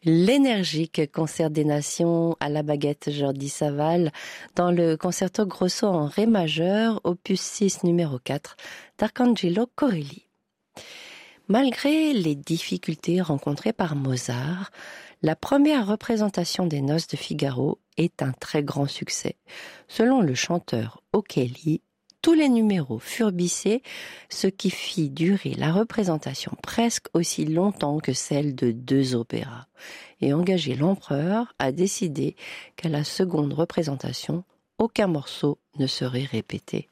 L'énergique concert des nations à la baguette Jordi Savall dans le concerto grosso en ré majeur, opus 6 numéro 4 d'Arcangelo Corelli. Malgré les difficultés rencontrées par Mozart, la première représentation des Noces de Figaro est un très grand succès. Selon le chanteur Okelly, tous les numéros furent bissés, ce qui fit durer la représentation presque aussi longtemps que celle de 2 opéras, et engager l'empereur à décider qu'à la seconde représentation, aucun morceau ne serait répété.